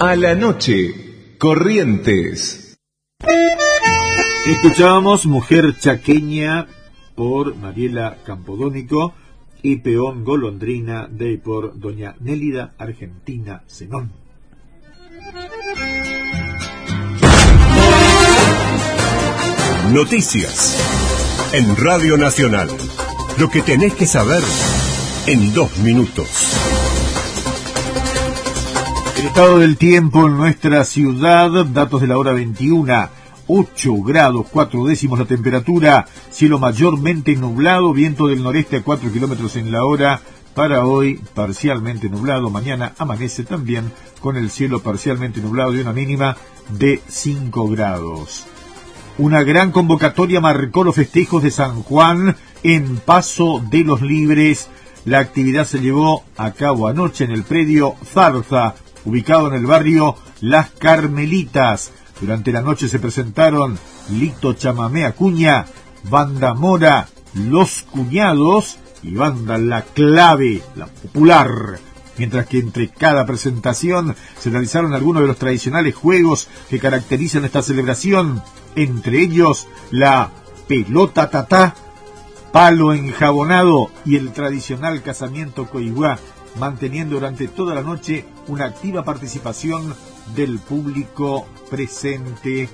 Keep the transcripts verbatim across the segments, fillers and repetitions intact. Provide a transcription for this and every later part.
A la noche, Corrientes. Escuchábamos Mujer Chaqueña por Mariela Campodónico y Peón Golondrina de por doña Nélida Argentina Zenón. Noticias en Radio Nacional. Lo que tenés que saber en dos minutos. El estado del tiempo en nuestra ciudad, datos de la hora veintiuna, ocho grados, cuatro décimos la temperatura, cielo mayormente nublado, viento del noreste a cuatro kilómetros en la hora. Para hoy, parcialmente nublado, mañana amanece también con el cielo parcialmente nublado y una mínima de cinco grados. Una gran convocatoria marcó los festejos de San Juan en Paso de los Libres. La actividad se llevó a cabo anoche en el predio Zarza, ubicado en el barrio Las Carmelitas. Durante la noche se presentaron Lito Chamamé Acuña, Banda Mora, Los Cuñados y Banda La Clave, la popular. Mientras que entre cada presentación se realizaron algunos de los tradicionales juegos que caracterizan esta celebración, entre ellos la pelota tatá, palo enjabonado y el tradicional casamiento coiguá, manteniendo durante toda la noche una activa participación del público presente.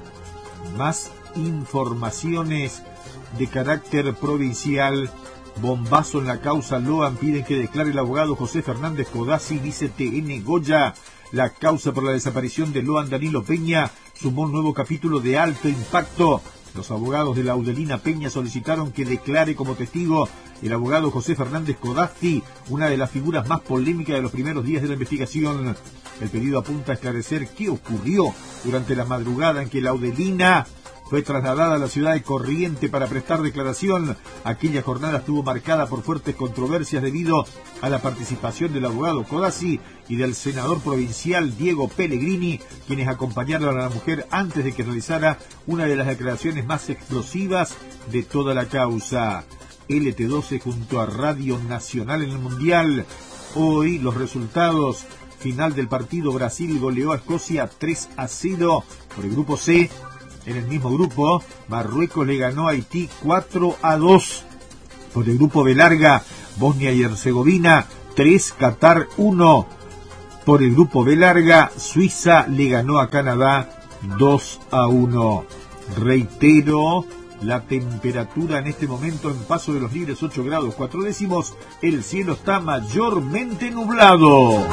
Más informaciones de carácter provincial. Bombazo en la causa Loan, piden que declare el abogado José Fernández Codazzi, dice T N Goya. La causa por la desaparición de Loan Danilo Peña sumó un nuevo capítulo de alto impacto. Los abogados de Laudelina Peña solicitaron que declare como testigo el abogado José Fernández Codazzi, una de las figuras más polémicas de los primeros días de la investigación. El pedido apunta a esclarecer qué ocurrió durante la madrugada en que Laudelina fue trasladada a la ciudad de Corrientes para prestar declaración. Aquella jornada estuvo marcada por fuertes controversias debido a la participación del abogado Codazzi y del senador provincial Diego Pellegrini, quienes acompañaron a la mujer antes de que realizara una de las declaraciones más explosivas de toda la causa. L T doce junto a Radio Nacional en el Mundial. Hoy los resultados: final del partido, Brasil goleó a Escocia tres a cero por el grupo C. En el mismo grupo, Marruecos le ganó a Haití cuatro a dos. Por el grupo B larga, Bosnia y Herzegovina tres, Qatar uno. Por el grupo B larga, Suiza le ganó a Canadá dos a uno. Reitero, la temperatura en este momento en Paso de los Libres ocho grados cuatro décimos. El cielo está mayormente nublado.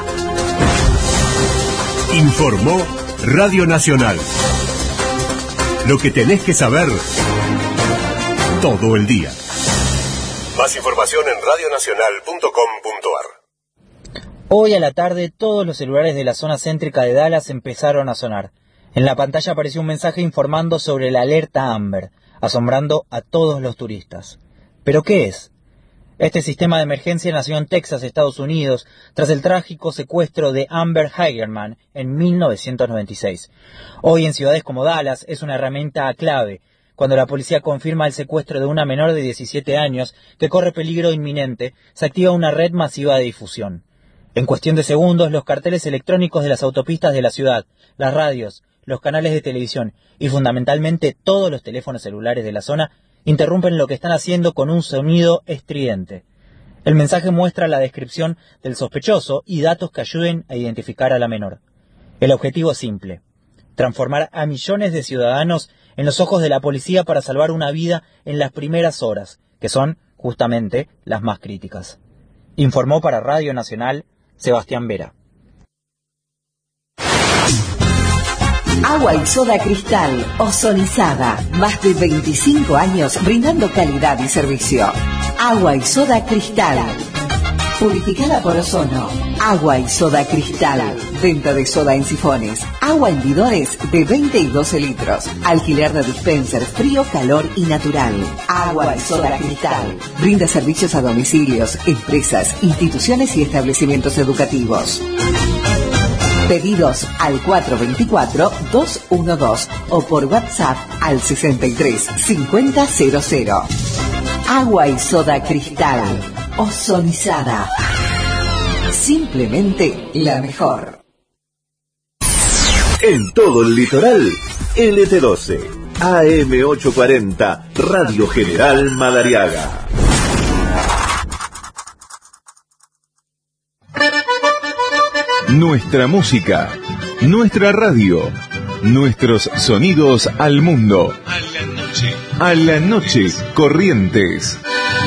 Informó Radio Nacional. Lo que tenés que saber todo el día. Más información en radio nacional punto com punto a r. Hoy a la tarde todos los celulares de la zona céntrica de Dallas empezaron a sonar. En la pantalla apareció un mensaje informando sobre la alerta Amber, asombrando a todos los turistas. ¿Pero qué es? Este sistema de emergencia nació en Texas, Estados Unidos, tras el trágico secuestro de Amber Hagerman en mil novecientos noventa y seis. Hoy en ciudades como Dallas es una herramienta clave. Cuando la policía confirma el secuestro de una menor de diecisiete años que corre peligro inminente, se activa una red masiva de difusión. En cuestión de segundos, los carteles electrónicos de las autopistas de la ciudad, las radios, los canales de televisión y fundamentalmente todos los teléfonos celulares de la zona interrumpen lo que están haciendo con un sonido estridente. El mensaje muestra la descripción del sospechoso y datos que ayuden a identificar a la menor. El objetivo es simple: transformar a millones de ciudadanos en los ojos de la policía para salvar una vida en las primeras horas, que son justamente las más críticas. Informó para Radio Nacional Sebastián Vera. Agua y soda Cristal, ozonizada. Más de veinticinco años brindando calidad y servicio. Agua y soda Cristal. Purificada por ozono. Agua y soda Cristal. Venta de soda en sifones. Agua en bidores de veinte y doce litros. Alquiler de dispenser frío, calor y natural. Agua y soda Cristal. Brinda servicios a domicilios, empresas, instituciones y establecimientos educativos. Pedidos al cuatro dos cuatro, dos uno dos o por WhatsApp al sesenta y tres, cincuenta, cero cero. Agua y soda Cristal. Ozonizada. Simplemente la mejor. En todo el litoral, L T doce, A M ochocientos cuarenta, Radio General Madariaga. Nuestra música, nuestra radio, nuestros sonidos al mundo. A la noche. A la noche, Corrientes.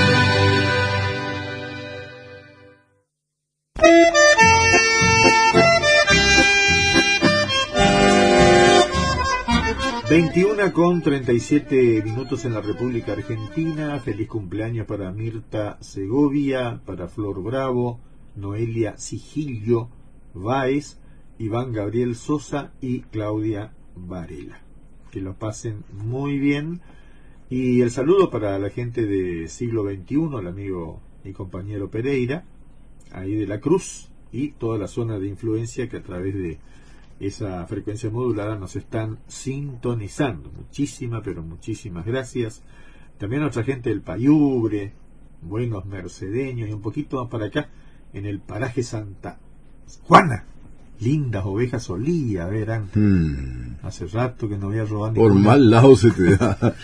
veintiuna con treinta y siete minutos en la República Argentina. Feliz cumpleaños para Mirta Segovia, para Flor Bravo, Noelia Sigilio Báez, Iván Gabriel Sosa y Claudia Varela. Que lo pasen muy bien. Y el saludo para la gente de Siglo veintiuno, el amigo y compañero Pereira, ahí de la Cruz, y toda la zona de influencia que a través de esa frecuencia modulada nos están sintonizando. Muchísimas, pero muchísimas gracias. También a nuestra gente del Payubre, buenos mercedeños, y un poquito más para acá, en el paraje Santa Juana. Lindas ovejas solía ver antes. Hmm. Hace rato que no había robado por ninguna. Mal lado se te da.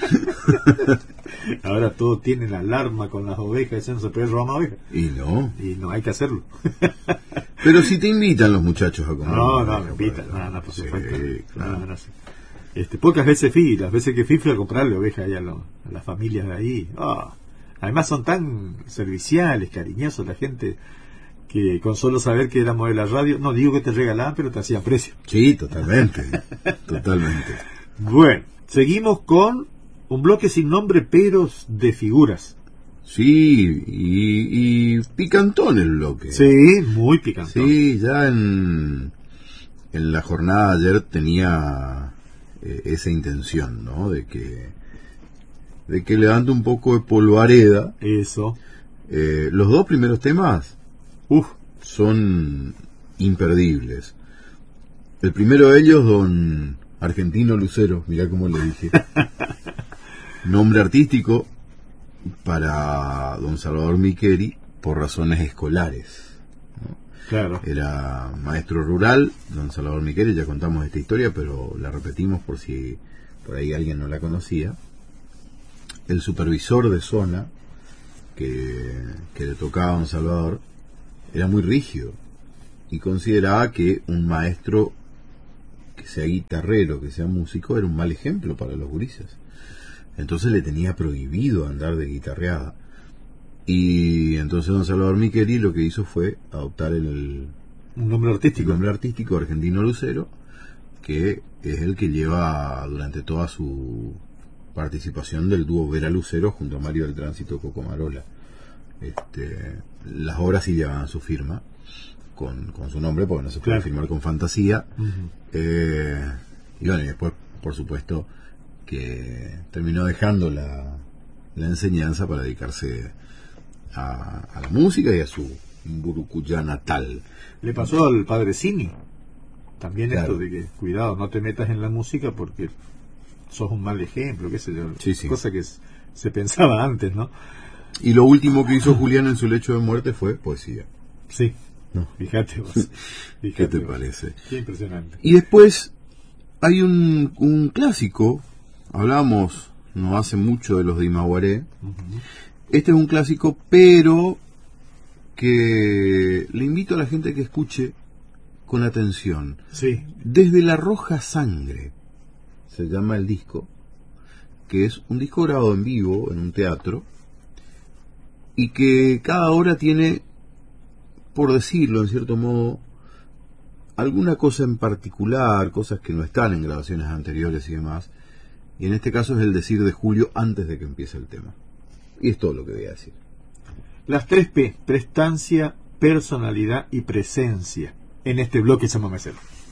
Ahora todo tienen alarma con las ovejas, eso no se puede robar una oveja. Y no. Y no hay que hacerlo. Pero si te invitan los muchachos a comer. No, no, me invitan, no, no, por supuesto. Sí, claro. no, no, sí. este, pocas veces fui, las veces que fui fui a comprarle ovejas allá a, lo, a las familias de ahí. Oh. Además son tan serviciales, cariñosos la gente, que con solo saber que éramos de la radio, no digo que te regalaban, pero te hacían precio. Sí, totalmente, totalmente. Bueno, seguimos con un bloque sin nombre, pero de figuras. Sí, y, y picantón el bloque. Sí, muy picantón. Sí, ya en, en la jornada de ayer tenía eh, esa intención, ¿no? De que, de que levante un poco de polvareda. Eso. Eh, los dos primeros temas, uf, son imperdibles. El primero de ellos, don Argentino Lucero, mirá cómo le dije. Nombre artístico para don Salvador Micheli por razones escolares, ¿no? Claro. Era maestro rural, don Salvador Micheli, ya contamos esta historia, pero la repetimos por si por ahí alguien no la conocía. El supervisor de zona que, que le tocaba a don Salvador era muy rígido y consideraba que un maestro que sea guitarrero, que sea músico, era un mal ejemplo para los gurises. Entonces le tenía prohibido andar de guitarreada. Y entonces don Salvador Micheli lo que hizo fue adoptar el, un nombre artístico. El nombre artístico Argentino Lucero, que es el que lleva durante toda su participación del dúo Vera Lucero junto a Mario del Tránsito Cocomarola. Este, las obras sí llevan su firma con, con su nombre, porque no se puede claro. firmar con fantasía. Uh-huh. Eh, y bueno, y después, por supuesto, que terminó dejando la, la enseñanza para dedicarse a, a la música y a su Burucuyá natal. Le pasó al padre Cini también claro. esto de que cuidado, no te metas en la música porque sos un mal ejemplo, qué sé yo, sí, sí. cosa que es, se pensaba antes, ¿no? Y lo último que hizo Julián en su lecho de muerte fue poesía. Sí, no, fíjate vos. Fíjate ¿Qué te vos. parece? Qué impresionante. Y después hay un, un clásico. Hablamos no hace mucho de los de Imaguaré. Uh-huh. Este es un clásico, pero que le invito a la gente que escuche con atención. Sí. Desde la roja sangre se llama el disco, que es un disco grabado en vivo en un teatro y que cada hora tiene, por decirlo en cierto modo, alguna cosa en particular, cosas que no están en grabaciones anteriores y demás. Y en este caso es el decir de Julio antes de que empiece el tema. Y es todo lo que voy a decir. Las tres P, prestancia, personalidad y presencia, en este bloque San Mamecero.